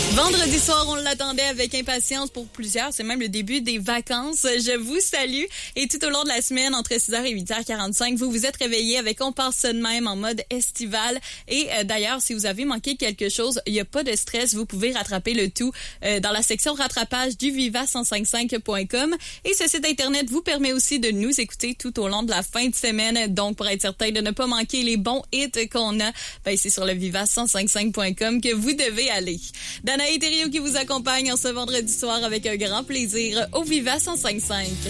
Vendredi soir, on l'attendait avec impatience pour plusieurs. C'est même le début des vacances. Je vous salue. Et tout au long de la semaine, entre 6h et 8h45, vous vous êtes réveillés avec On part ça de même en mode estival. Et d'ailleurs, si vous avez manqué quelque chose, il n'y a pas de stress. Vous pouvez rattraper le tout dans la section rattrapage du viva1055.com. Et ce site Internet vous permet aussi de nous écouter tout au long de la fin de semaine. Donc, pour être certain de ne pas manquer les bons hits qu'on a, c'est sur le viva1055.com que vous devez aller. Danaï Thériault qui vous accompagne en ce vendredi soir avec un grand plaisir au Viva 1055.